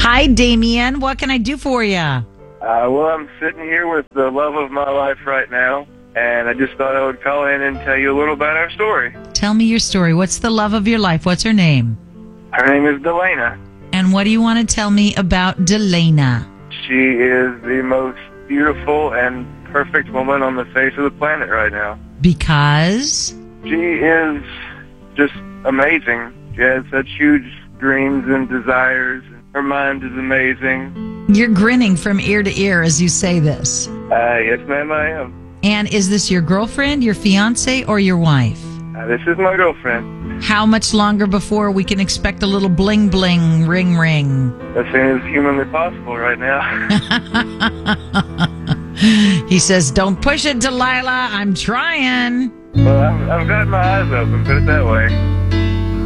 Hi, Damien. What can I do for you? Well, I'm sitting here with the love of my life right now, and I just thought I would call in and tell you a little about our story. Tell me your story. What's the love of your life? What's her name? Her name is Delana. And what do you want to tell me about Delana? She is the most beautiful and perfect woman on the face of the planet right now. Because? She is just amazing. She has such huge dreams and desires. Her mind is amazing. You're grinning from ear to ear as you say this. Yes, ma'am, I am. And is this your girlfriend, your fiance, or your wife? This is my girlfriend. How much longer before we can expect a little bling bling, ring ring? As soon as humanly possible right now. He says, don't push it, Delilah. I'm trying. Well, I've got my eyes open, put it that way.